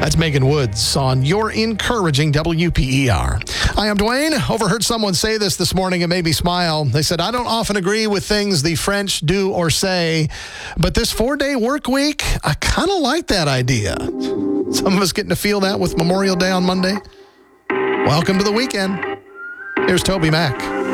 That's Megan Woods on your encouraging WPER. Hi, I'm Dwayne. Overheard someone say this morning. It made me smile. They said, I don't often agree with things the French do or say, but this 4-day work week, I kind of like that idea. Some of us getting to feel that with Memorial Day on Monday. Welcome to the weekend. Here's Toby Mac.